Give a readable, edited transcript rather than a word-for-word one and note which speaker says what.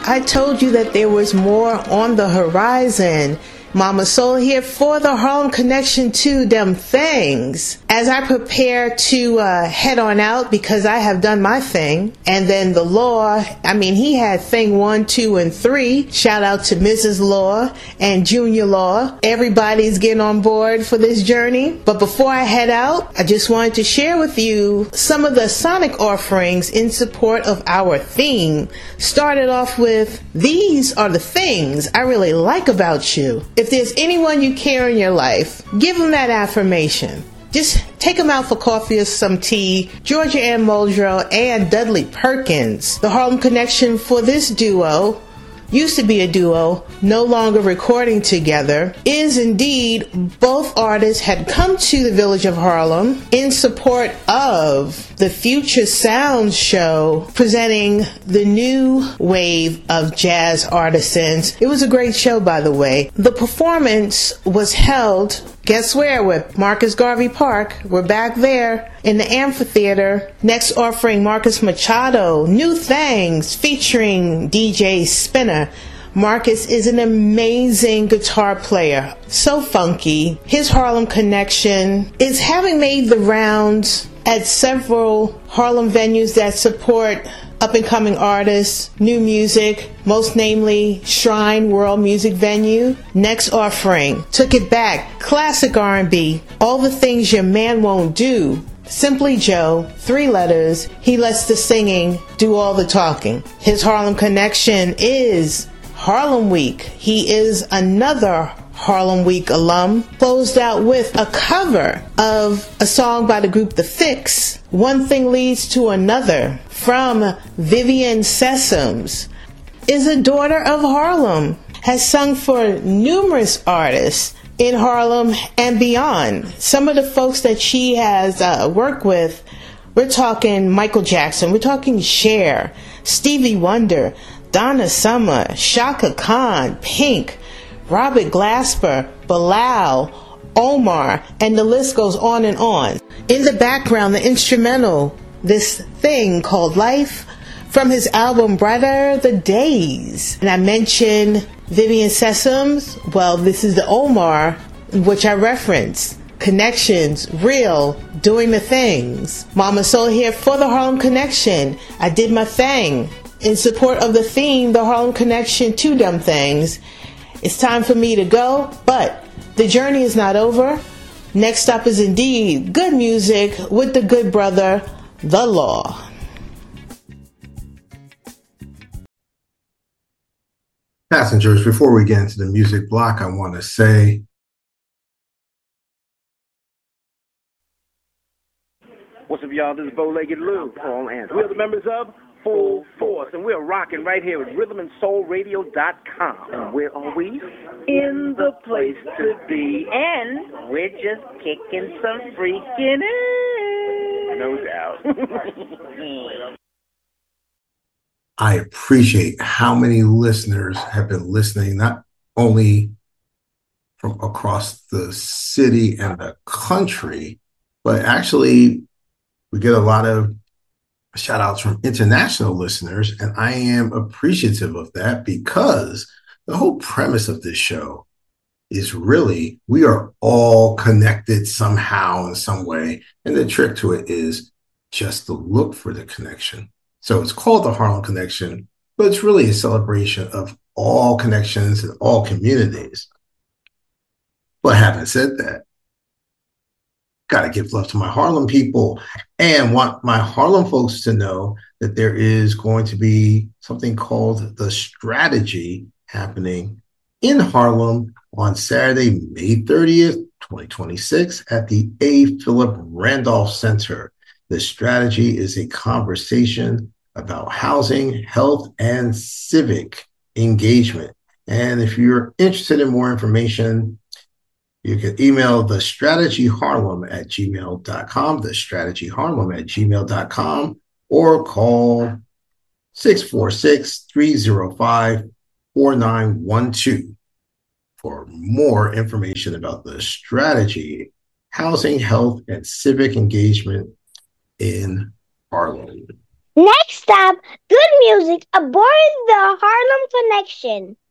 Speaker 1: I told you that there was more on the horizon. Mama Soul here for the Harlem Connection to them things. As I prepare to head on out, because I have done my thing, and then the Law, he had thing 1, 2, and 3. Shout out to Mrs. Law and Junior Law. Everybody's getting on board for this journey. But before I head out, I just wanted to share with you some of the sonic offerings in support of our theme. Started off with, these are the things I really like about you. If there's anyone you care in your life, give them that affirmation. Just take them out for coffee or some tea. Georgia Ann Muldrow and Dudley Perkins. The Harlem Connection for this duo, used to be a duo, no longer recording together, is indeed both artists had come to the village of Harlem in support of the Future Sound show, presenting the new wave of jazz artisans. It was a great show, by the way. The performance was held, guess where? With Marcus Garvey Park. We're back there in the amphitheater. Next offering, Marcus Machado, New Things, featuring DJ Spinner. Marcus is an amazing guitar player, so funky. His Harlem Connection is having made the rounds at several Harlem venues that support up-and-coming artists, new music, most namely Shrine World Music Venue. Next offering, Took It Back, classic R&B, All the Things Your Man Won't Do. Simply Joe, 3 letters, he lets the singing do all the talking. His Harlem Connection is Harlem Week. He is another Harlem Week alum. Closed out with a cover of a song by the group The Fix, One Thing Leads to Another, from Vivian Sessoms. Is a daughter of Harlem, has sung for numerous artists in Harlem and beyond. Some of the folks that she has worked with, we're talking Michael Jackson, we're talking Cher, Stevie Wonder, Donna Summer, Shaka Khan, Pink, Robert Glasper, Bilal, Omar, and the list goes on and on. In the background, the instrumental, this thing called Life, from his album Brighter the Days. And I mentioned Vivian Sessoms. Well, this is the Omar, which I referenced. Connections, real, doing the things. Mama Soul here for the Harlem Connection. I did my thing in support of the theme, the Harlem Connection to them things. It's time for me to go, but the journey is not over. Next up is indeed good music with the good brother, The Law.
Speaker 2: Passengers, before we get into the music block, I want to say
Speaker 3: what's up, y'all? This is Bow-Legged Lou, Paul Anderson. We're the members of Full Force, and we're rocking right here at rhythmandsoulradio.com.
Speaker 4: And where are we?
Speaker 3: In the place to be.
Speaker 4: And we're just kicking some freaking ass.
Speaker 3: No doubt.
Speaker 2: I appreciate how many listeners have been listening, not only from across the city and the country, but actually we get a lot of shout outs from international listeners. And I am appreciative of that, because the whole premise of this show is really we are all connected somehow in some way. And the trick to it is just to look for the connection. So it's called the Harlem Connection, but it's really a celebration of all connections and all communities. But having said that, got to give love to my Harlem people and want my Harlem folks to know that there is going to be something called The Strategy happening in Harlem on Saturday, May 30th, 2026 at the A. Philip Randolph Center. The Strategy is a conversation about housing, health, and civic engagement. And if you're interested in more information, you can email thestrategyharlem@gmail.com, thestrategyharlem@gmail.com, or call 646-305-4912 for more information about the strategy, housing, health, and civic engagement in Harlem.
Speaker 5: Next stop, good music aboard the Harlem Connection.